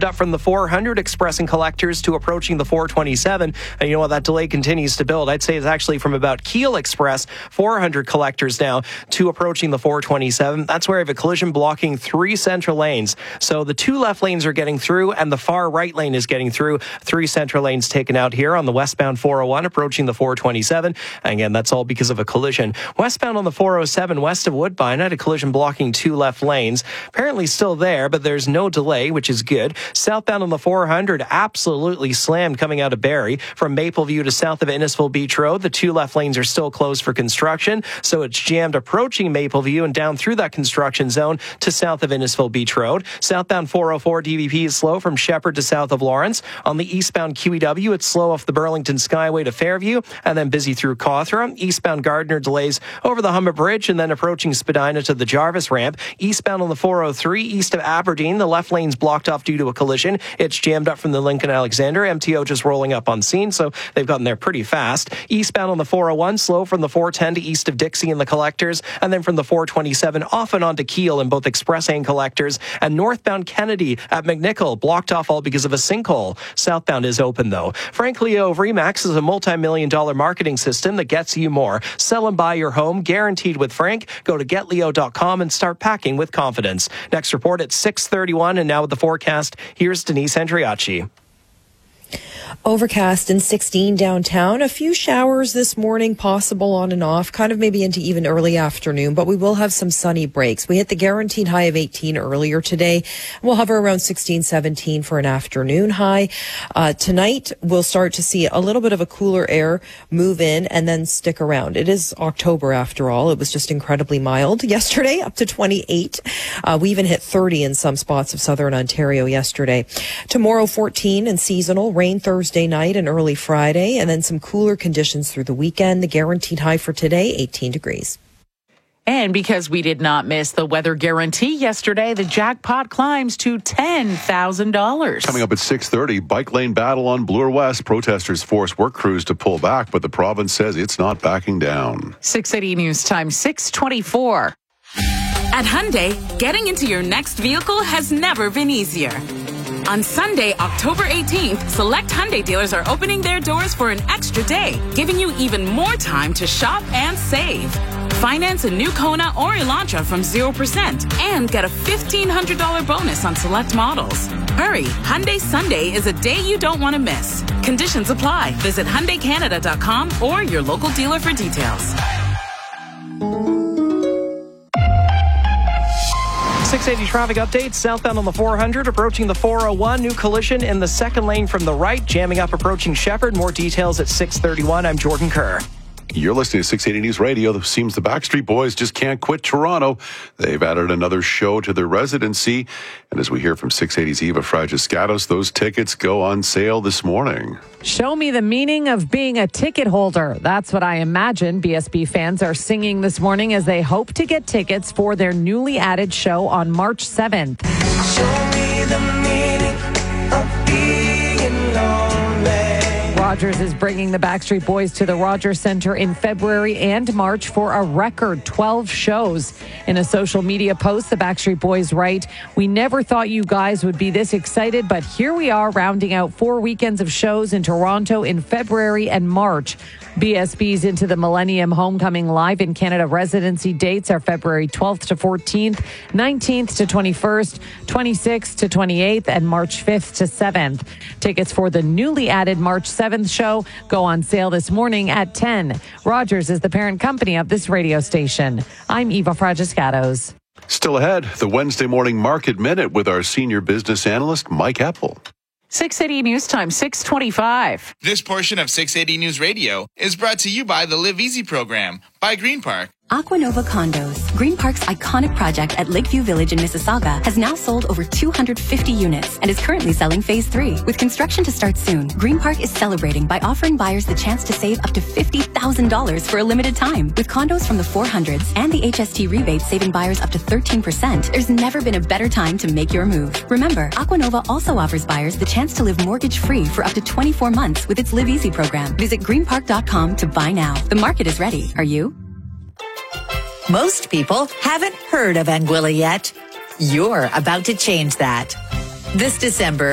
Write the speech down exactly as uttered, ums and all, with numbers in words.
jammed up from the four hundred expressing collectors to approaching the four twenty-seven. And you know what? That delay continues to build. I'd say it's actually from about Keele Express, four hundred collectors now, to approaching the four twenty-seven. That's where I have a collision blocking three central lanes. So the two left lanes are getting through, and the far right lane is getting through. Three central lanes taken out here on the westbound four oh one, approaching the four twenty-seven. And again, that's all because of a collision. Westbound on the four oh seven, west of Woodbine, had a collision blocking two left lanes. Apparently still there, but there's no delay, which is good. Southbound on the four hundred, absolutely slammed coming out of Barrie. From Mapleview to south of Innisfil Beach Road, the two left lanes are still closed for construction, so it's jammed approaching Mapleview and down through that construction zone to south of Innisfil Beach Road. Southbound four oh four D V P is slow from Shepherd to south of Lawrence. On the eastbound Q E W, it's slow off the Burlington Skyway to Fairview, and then busy through Cawthra. Eastbound Gardner delays over the Humber Bridge and then approaching Spadina to the Jarvis ramp. Eastbound on the four oh three, east of Aberdeen, the left lane's blocked off due to a collision. It's jammed up from the Lincoln Alexander. M T O just rolling up on scene, so they've gotten there pretty fast. Eastbound on the four oh one, slow from the four ten to east of Dixie and the Collectors, and then from the four twenty-seven off and on to Keele in both Express and Collectors. And northbound Kennedy at McNichol, blocked off all because of a sinkhole. Southbound is open, though. Frank Leo of Remax is a multi-million dollar marketing system that gets you more. Sell and buy your home, guaranteed with Frank. Go to get leo dot com and start packing with confidence. Next report at six thirty-one, and now with the forecast, here's Denise Andriacci. Overcast and sixteen downtown. A few showers this morning, possible on and off, kind of maybe into even early afternoon, but we will have some sunny breaks. We hit the guaranteed high of eighteen earlier today. We'll hover around sixteen, seventeen for an afternoon high. Uh, tonight, we'll start to see a little bit of a cooler air move in and then stick around. It is October after all. It was just incredibly mild yesterday, up to twenty-eight. Uh, we even hit thirty in some spots of southern Ontario yesterday. Tomorrow, fourteen and seasonal. Rain Thursday night and early Friday, and then some cooler conditions through the weekend. The guaranteed high for today, eighteen degrees. And because we did not miss the weather guarantee yesterday, the jackpot climbs to ten thousand dollars. Coming up at six thirty, bike lane battle on Bloor West. Protesters force work crews to pull back, but the province says it's not backing down. six eighty News Time, six twenty-four. At Hyundai, getting into your next vehicle has never been easier. On Sunday, October eighteenth, select Hyundai dealers are opening their doors for an extra day, giving you even more time to shop and save. Finance a new Kona or Elantra from zero percent and get a fifteen hundred dollars bonus on select models. Hurry, Hyundai Sunday is a day you don't want to miss. Conditions apply. Visit Hyundai Canada dot com or your local dealer for details. six eighty traffic update. Southbound on the four hundred, approaching the four oh one. New collision in the second lane from the right, jamming up approaching Shepherd. More details at six thirty-one. I'm Jordan Kerr. You're listening to six eighty News Radio. It seems the Backstreet Boys just can't quit Toronto. They've added another show to their residency. And as we hear from six eighty's Eva Fragiscatos, those tickets go on sale this morning. Show me the meaning of being a ticket holder. That's what I imagine B S B fans are singing this morning as they hope to get tickets for their newly added show on March seventh. Show me the meaning of being lonely. Rogers is bringing the Backstreet Boys to the Rogers Centre in February and March for a record twelve shows. In a social media post, the Backstreet Boys write, "We never thought you guys would be this excited, but here we are rounding out four weekends of shows in Toronto in February and March." B S B's Into the Millennium Homecoming Live in Canada residency dates are February twelfth to fourteenth, nineteenth to twenty-first, twenty-sixth to twenty-eighth, and March fifth to seventh. Tickets for the newly added March seventh show go on sale this morning at ten. Rogers is the parent company of this radio station. I'm Eva Fragiscatos. Still ahead, the Wednesday morning market minute with our senior business analyst, Mike Eppel. six eighty News Time, six twenty-five. This portion of six eighty News Radio is brought to you by the Live Easy program by Green Park. Aquanova Condos, Green Park's iconic project at Lakeview Village in Mississauga, has now sold over two hundred fifty units and is currently selling phase three. With construction to start soon, Green Park is celebrating by offering buyers the chance to save up to fifty thousand dollars for a limited time. With condos from the four hundreds and the H S T rebate saving buyers up to thirteen percent, there's never been a better time to make your move. Remember, Aquanova also offers buyers the chance to live mortgage-free for up to twenty-four months with its Live Easy program. Visit green park dot com to buy now. The market is ready. Are you? Most people haven't heard of Anguilla yet. You're about to change that. This December,